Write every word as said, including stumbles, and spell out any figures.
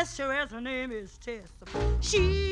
Tess, sure as her name is Tess. She